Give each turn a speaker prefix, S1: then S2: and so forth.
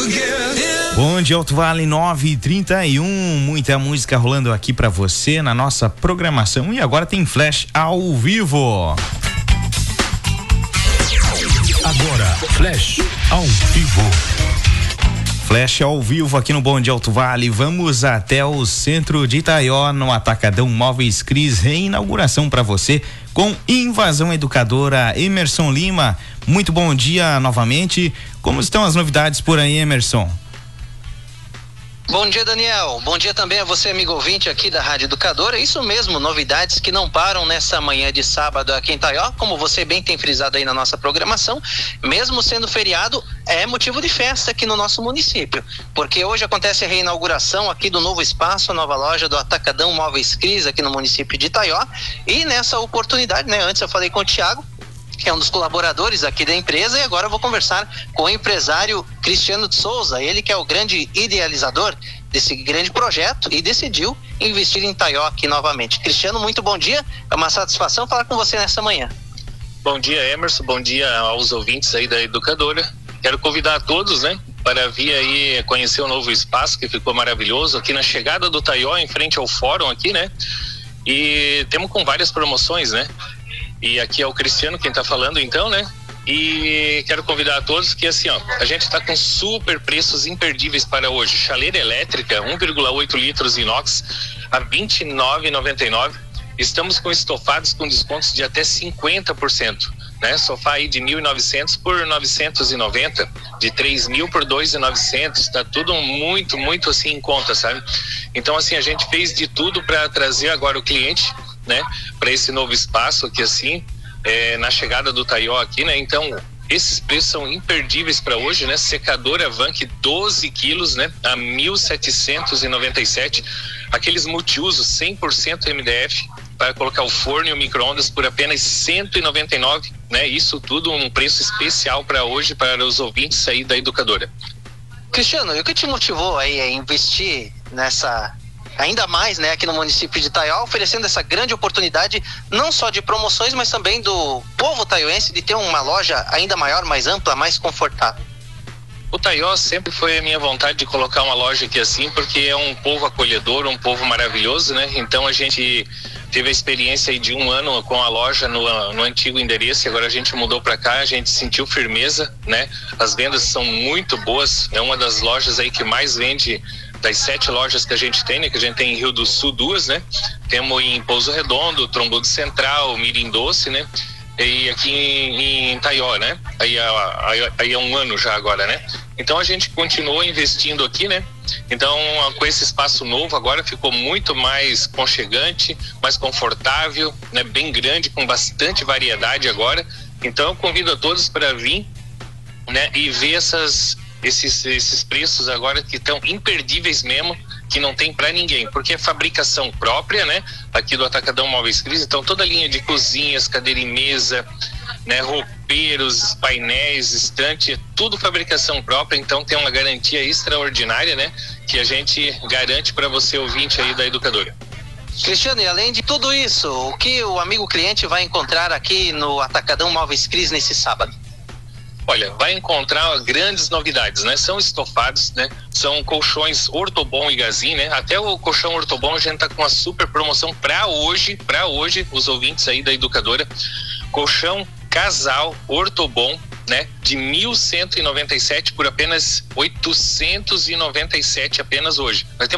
S1: Bom dia, Alto Vale 9h31, muita música rolando aqui pra você na nossa programação e agora tem Flash ao vivo.
S2: Agora, Flash ao vivo.
S1: Flash ao vivo aqui no Bom Dia Alto Vale. Vamos até o centro de Itaió, no Atacadão Móveis Cris, reinauguração para você com Invasão Educadora. Emerson Lima, muito bom dia novamente. Como estão as novidades por aí, Emerson?
S3: Bom dia, Daniel. Bom dia também a você, amigo ouvinte aqui da Rádio Educadora. Isso mesmo, novidades que não param nessa manhã de sábado aqui em Itaió, como você bem tem frisado aí na nossa programação. Mesmo sendo feriado, é motivo de festa aqui no nosso município, porque hoje acontece a reinauguração aqui do novo espaço, a nova loja do Atacadão Móveis Cris aqui no município de Itaió. E nessa oportunidade, antes eu falei com o Thiago, que é um dos colaboradores aqui da empresa, e agora eu vou conversar com o empresário Cristiano de Souza, ele que é o grande idealizador desse grande projeto e decidiu investir em Itaió aqui novamente. Cristiano, muito bom dia, é uma satisfação falar com você nessa manhã.
S4: Bom dia, Emerson, bom dia aos ouvintes aí da Educadora. Quero convidar a todos, para vir aí conhecer o novo espaço que ficou maravilhoso aqui na chegada do Itaió, em frente ao fórum aqui, e temos com várias promoções, E aqui é o Cristiano quem tá falando então, E quero convidar a todos que assim, a gente tá com super preços imperdíveis para hoje. Chaleira elétrica 1,8 litros inox a R$ 29,99. Estamos com estofados com descontos de até 50%, Sofá aí de 1.900 por 990, de 3.000 por 2.900, tá tudo muito, muito assim em conta, sabe? Então assim, a gente fez de tudo para trazer agora o cliente para esse novo espaço aqui assim, na chegada do Itaió aqui, Então, esses preços são imperdíveis para hoje, Secadora Vank 12 quilos, a 1.797. Aqueles multiusos 100% MDF para colocar o forno e o micro-ondas por apenas 199, Isso tudo um preço especial para hoje, para os ouvintes aí da Educadora.
S3: Cristiano, e o que te motivou aí a investir nessa... ainda mais, aqui no município de Itaió, oferecendo essa grande oportunidade, não só de promoções, mas também do povo taioense de ter uma loja ainda maior, mais ampla, mais confortável?
S4: O Itaió sempre foi a minha vontade de colocar uma loja aqui assim, porque é um povo acolhedor, um povo maravilhoso, Então a gente teve a experiência aí de 1 ano com a loja no antigo endereço, e agora a gente mudou para cá, a gente sentiu firmeza, As vendas são muito boas, é uma das lojas aí que mais vende das 7 lojas que a gente tem, que a gente tem em Rio do Sul 2, Temos em Pouso Redondo, Trombudo Central, Mirim Doce, E aqui em Itaió, Aí é 1 ano já agora, Então a gente continuou investindo aqui, Então com esse espaço novo agora ficou muito mais aconchegante, mais confortável, Bem grande, com bastante variedade agora. Então eu convido a todos para vir, E ver esses preços agora que estão imperdíveis mesmo, que não tem para ninguém, porque é fabricação própria, aqui do Atacadão Móveis Cris. Então toda a linha de cozinhas, cadeira e mesa, roupeiros, painéis, estante, é tudo fabricação própria. Então tem uma garantia extraordinária, que a gente garante para você, ouvinte aí da Educadora.
S3: Cristiano, e além de tudo isso, o que o amigo cliente vai encontrar aqui no Atacadão Móveis Cris nesse sábado?
S4: Olha, vai encontrar grandes novidades, São estofados, São colchões Ortobon e Gazin, Até o colchão Ortobon a gente tá com uma super promoção para hoje, os ouvintes aí da Educadora. Colchão casal Ortobon, de 1.197 por apenas 897 apenas hoje. Nós temos